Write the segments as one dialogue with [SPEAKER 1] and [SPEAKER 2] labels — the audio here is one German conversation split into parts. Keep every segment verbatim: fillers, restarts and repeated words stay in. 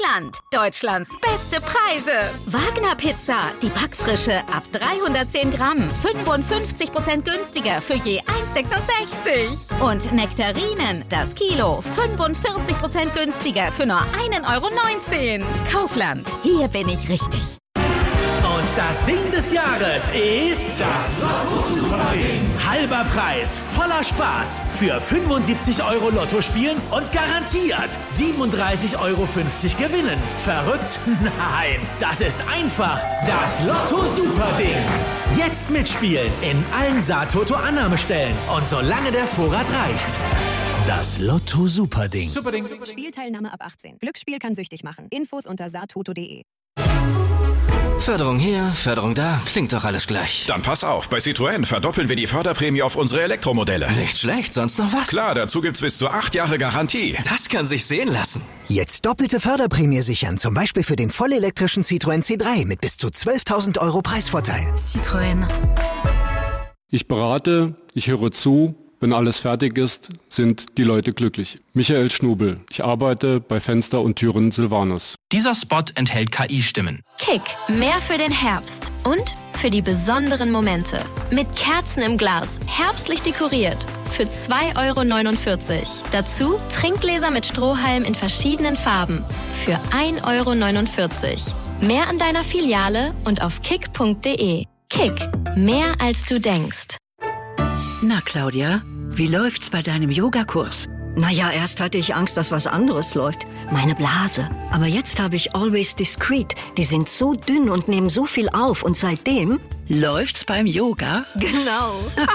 [SPEAKER 1] Kaufland. Deutschlands beste Preise. Wagner Pizza, die Backfrische ab dreihundertzehn Gramm. fünfundfünfzig Prozent günstiger für je eins Komma sechsundsechzig. Und Nektarinen, das Kilo, fünfundvierzig Prozent günstiger für nur ein Euro neunzehn. Kaufland, hier bin ich richtig.
[SPEAKER 2] Und das Ding des Jahres ist das Lotto-Super-Ding. Halber Preis, voller Spaß. Für fünfundsiebzig Euro Lotto spielen und garantiert siebenunddreißig Euro fünfzig gewinnen. Verrückt? Nein, das ist einfach das Lotto-Super-Ding. Jetzt mitspielen in allen Saatoto-Annahmestellen und solange der Vorrat reicht. Das Lotto-Super-Ding.
[SPEAKER 3] Superding. Spielteilnahme ab achtzehn. Glücksspiel kann süchtig machen. Infos unter saatoto punkt de.
[SPEAKER 4] Förderung hier, Förderung da, klingt doch alles gleich.
[SPEAKER 5] Dann pass auf, bei Citroën verdoppeln wir die Förderprämie auf unsere Elektromodelle.
[SPEAKER 4] Nicht schlecht, sonst noch was?
[SPEAKER 5] Klar, dazu gibt's bis zu acht Jahre Garantie.
[SPEAKER 4] Das kann sich sehen lassen.
[SPEAKER 6] Jetzt doppelte Förderprämie sichern, zum Beispiel für den vollelektrischen Citroën C drei mit bis zu zwölftausend Euro Preisvorteil.
[SPEAKER 1] Citroën.
[SPEAKER 7] Ich berate, ich höre zu. Wenn alles fertig ist, sind die Leute glücklich. Michael Schnubel. Ich arbeite bei Fenster und Türen Silvanus.
[SPEAKER 8] Dieser Spot enthält K I-Stimmen.
[SPEAKER 9] Kick, mehr für den Herbst und für die besonderen Momente. Mit Kerzen im Glas, herbstlich dekoriert. Für zwei Euro neunundvierzig. Dazu Trinkgläser mit Strohhalm in verschiedenen Farben. Für ein Euro neunundvierzig. Mehr an deiner Filiale und auf kick punkt de. Kick, mehr als du denkst.
[SPEAKER 10] Na, Claudia, wie läuft's bei deinem Yogakurs?
[SPEAKER 11] Naja, erst hatte ich Angst, dass was anderes läuft. Meine Blase. Aber jetzt habe ich Always Discreet. Die sind so dünn und nehmen so viel auf. Und seitdem...
[SPEAKER 10] Läuft's beim Yoga?
[SPEAKER 11] Genau.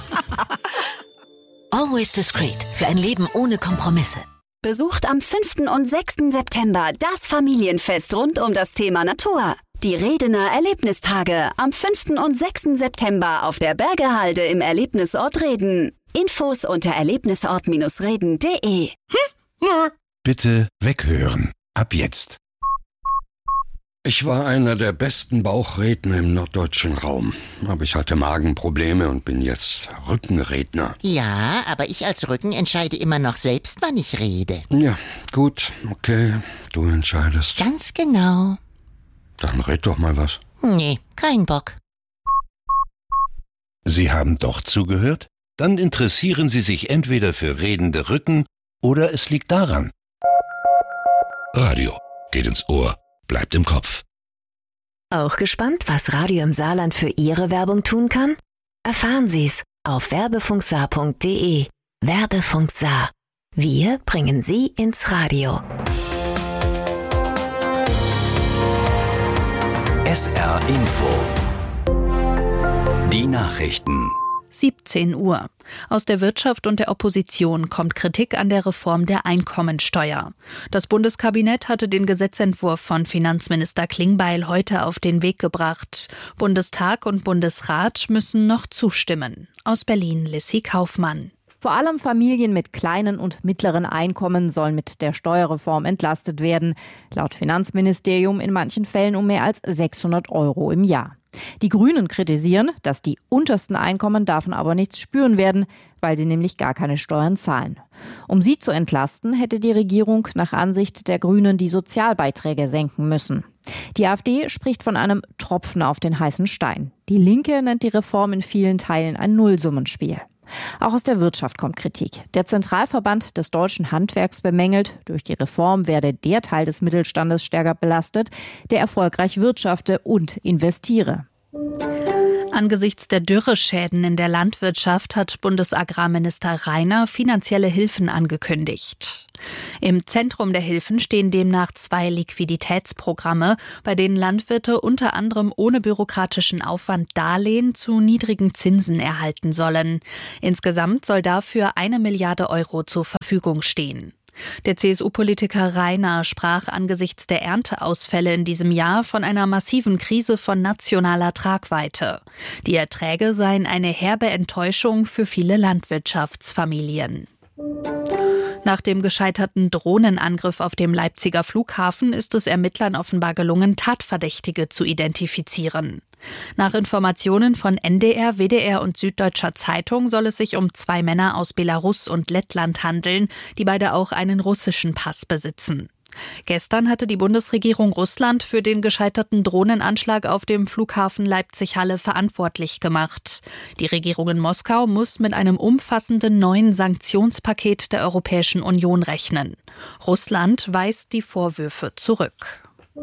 [SPEAKER 12] Always Discreet. Für ein Leben ohne Kompromisse.
[SPEAKER 13] Besucht am fünften und sechsten September das Familienfest rund um das Thema Natur. Die Redener Erlebnistage am fünften und sechsten September auf der Bergehalde im Erlebnisort Reden. Infos unter erlebnisort reden punkt de.
[SPEAKER 14] Bitte weghören. Ab jetzt.
[SPEAKER 15] Ich war einer der besten Bauchredner im norddeutschen Raum. Aber ich hatte Magenprobleme und bin jetzt Rückenredner.
[SPEAKER 16] Ja, aber ich als Rücken entscheide immer noch selbst, wann ich rede.
[SPEAKER 15] Ja, gut, okay, du entscheidest.
[SPEAKER 16] Ganz genau.
[SPEAKER 15] Dann red doch mal was.
[SPEAKER 16] Nee, kein Bock.
[SPEAKER 14] Sie haben doch zugehört? Dann interessieren Sie sich entweder für redende Rücken oder es liegt daran. Radio geht ins Ohr, bleibt im Kopf.
[SPEAKER 12] Auch gespannt, was Radio im Saarland für Ihre Werbung tun kann? Erfahren Sie's auf werbefunksaar punkt de. Werbefunk Saar. Wir bringen Sie ins Radio.
[SPEAKER 17] S R Info. Die Nachrichten.
[SPEAKER 18] siebzehn Uhr. Aus der Wirtschaft und der Opposition kommt Kritik an der Reform der Einkommensteuer. Das Bundeskabinett hatte den Gesetzentwurf von Finanzminister Klingbeil heute auf den Weg gebracht. Bundestag und Bundesrat müssen noch zustimmen. Aus Berlin Lissy Kaufmann.
[SPEAKER 19] Vor allem Familien mit kleinen und mittleren Einkommen sollen mit der Steuerreform entlastet werden. Laut Finanzministerium in manchen Fällen um mehr als sechshundert Euro im Jahr. Die Grünen kritisieren, dass die untersten Einkommen davon aber nichts spüren werden, weil sie nämlich gar keine Steuern zahlen. Um sie zu entlasten, hätte die Regierung nach Ansicht der Grünen die Sozialbeiträge senken müssen. Die AfD spricht von einem Tropfen auf den heißen Stein. Die Linke nennt die Reform in vielen Teilen ein Nullsummenspiel. Auch aus der Wirtschaft kommt Kritik. Der Zentralverband des deutschen Handwerks bemängelt, durch die Reform werde der Teil des Mittelstandes stärker belastet, der erfolgreich wirtschafte und investiere.
[SPEAKER 18] Angesichts der Dürreschäden in der Landwirtschaft hat Bundesagrarminister Rainer finanzielle Hilfen angekündigt. Im Zentrum der Hilfen stehen demnach zwei Liquiditätsprogramme, bei denen Landwirte unter anderem ohne bürokratischen Aufwand Darlehen zu niedrigen Zinsen erhalten sollen. Insgesamt soll dafür eine Milliarde Euro zur Verfügung stehen. Der C S U-Politiker Rainer sprach angesichts der Ernteausfälle in diesem Jahr von einer massiven Krise von nationaler Tragweite. Die Erträge seien eine herbe Enttäuschung für viele Landwirtschaftsfamilien. Nach dem gescheiterten Drohnenangriff auf dem Leipziger Flughafen ist es Ermittlern offenbar gelungen, Tatverdächtige zu identifizieren. Nach Informationen von N D R, W D R und Süddeutscher Zeitung soll es sich um zwei Männer aus Belarus und Lettland handeln, die beide auch einen russischen Pass besitzen. Gestern hatte die Bundesregierung Russland für den gescheiterten Drohnenanschlag auf dem Flughafen Leipzig-Halle verantwortlich gemacht. Die Regierung in Moskau muss mit einem umfassenden neuen Sanktionspaket der Europäischen Union rechnen. Russland weist die Vorwürfe zurück.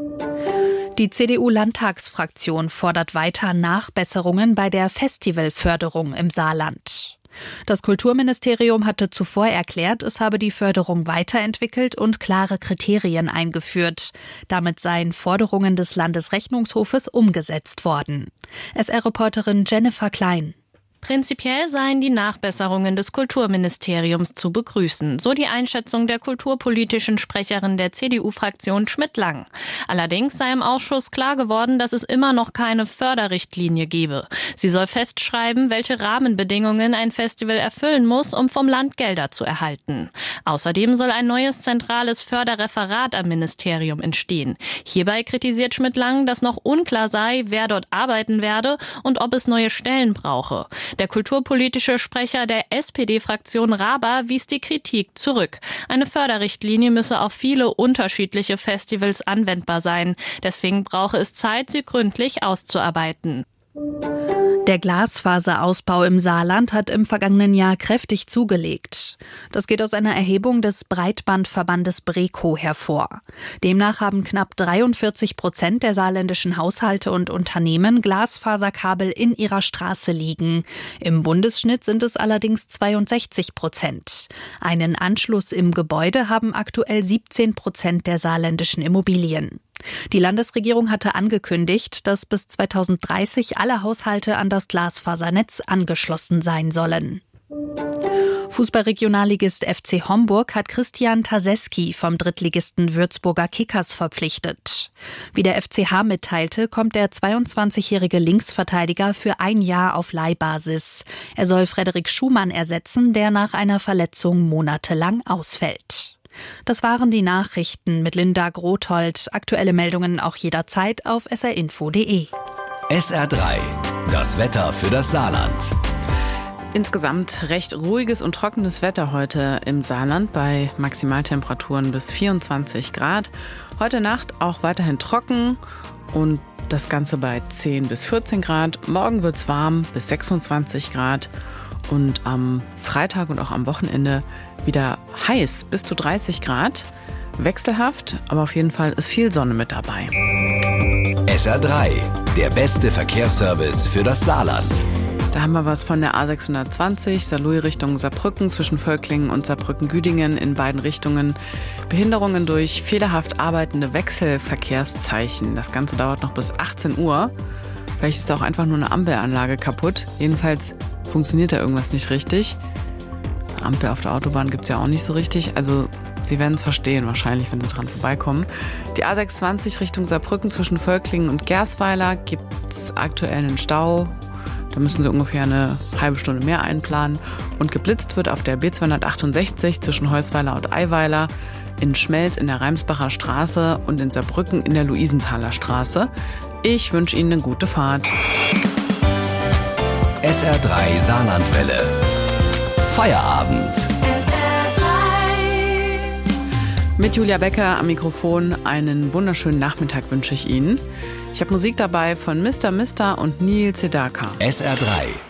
[SPEAKER 18] Die C D U-Landtagsfraktion fordert weiter Nachbesserungen bei der Festivalförderung im Saarland. Das Kulturministerium hatte zuvor erklärt, es habe die Förderung weiterentwickelt und klare Kriterien eingeführt. Damit seien Forderungen des Landesrechnungshofes umgesetzt worden. S R-Reporterin Jennifer Klein.
[SPEAKER 20] Prinzipiell seien die Nachbesserungen des Kulturministeriums zu begrüßen, so die Einschätzung der kulturpolitischen Sprecherin der C D U-Fraktion Schmidt-Lang. Allerdings sei im Ausschuss klar geworden, dass es immer noch keine Förderrichtlinie gebe. Sie soll festschreiben, welche Rahmenbedingungen ein Festival erfüllen muss, um vom Land Gelder zu erhalten. Außerdem soll ein neues zentrales Förderreferat am Ministerium entstehen. Hierbei kritisiert Schmidt-Lang, dass noch unklar sei, wer dort arbeiten werde und ob es neue Stellen brauche. Der kulturpolitische Sprecher der S P D-Fraktion Raber wies die Kritik zurück. Eine Förderrichtlinie müsse auf viele unterschiedliche Festivals anwendbar sein. Deswegen brauche es Zeit, sie gründlich auszuarbeiten.
[SPEAKER 18] Der Glasfaserausbau im Saarland hat im vergangenen Jahr kräftig zugelegt. Das geht aus einer Erhebung des Breitbandverbandes BREKO hervor. Demnach haben knapp dreiundvierzig Prozent der saarländischen Haushalte und Unternehmen Glasfaserkabel in ihrer Straße liegen. Im Bundesschnitt sind es allerdings zweiundsechzig Prozent. Einen Anschluss im Gebäude haben aktuell siebzehn Prozent der saarländischen Immobilien. Die Landesregierung hatte angekündigt, dass bis zweitausenddreißig alle Haushalte an das Glasfasernetz angeschlossen sein sollen. Fußballregionalligist F C Homburg hat Christian Taseski vom Drittligisten Würzburger Kickers verpflichtet. Wie der F C H mitteilte, kommt der zweiundzwanzigjährige Linksverteidiger für ein Jahr auf Leihbasis. Er soll Frederik Schumann ersetzen, der nach einer Verletzung monatelang ausfällt. Das waren die Nachrichten mit Linda Grothold. Aktuelle Meldungen auch jederzeit auf s r info punkt d e.
[SPEAKER 17] S R drei, das Wetter für das Saarland.
[SPEAKER 21] Insgesamt recht ruhiges und trockenes Wetter heute im Saarland bei Maximaltemperaturen bis vierundzwanzig Grad. Heute Nacht auch weiterhin trocken und das Ganze bei zehn bis vierzehn Grad. Morgen wird's warm bis sechsundzwanzig Grad und am Freitag und auch am Wochenende wieder heiß bis zu dreißig Grad. Wechselhaft, aber auf jeden Fall ist viel Sonne mit dabei.
[SPEAKER 17] S R drei, der beste Verkehrsservice für das Saarland.
[SPEAKER 21] Da haben wir was von der A sechshundertzwanzig, Saarlouis Richtung Saarbrücken, zwischen Völklingen und Saarbrücken-Güdingen in beiden Richtungen. Behinderungen durch fehlerhaft arbeitende Wechselverkehrszeichen. Das Ganze dauert noch bis achtzehn Uhr. Vielleicht ist da auch einfach nur eine Ampelanlage kaputt. Jedenfalls funktioniert da irgendwas nicht richtig. Eine Ampel auf der Autobahn gibt es ja auch nicht so richtig. Also Sie werden es verstehen wahrscheinlich, wenn Sie dran vorbeikommen. Die A sechshundertzwanzig Richtung Saarbrücken zwischen Völklingen und Gersweiler gibt es aktuell einen Stau. Da müssen Sie ungefähr eine halbe Stunde mehr einplanen. Und geblitzt wird auf der B zweihundertachtundsechzig zwischen Heusweiler und Eiweiler, in Schmelz in der Reimsbacher Straße und in Saarbrücken in der Luisenthaler Straße. Ich wünsche Ihnen eine gute Fahrt.
[SPEAKER 17] S R drei Saarlandwelle. Feierabend.
[SPEAKER 21] Mit Julia Becker am Mikrofon einen wunderschönen Nachmittag wünsche ich Ihnen. Ich habe Musik dabei von Mister Mister und Neil Sedaka.
[SPEAKER 17] S R drei.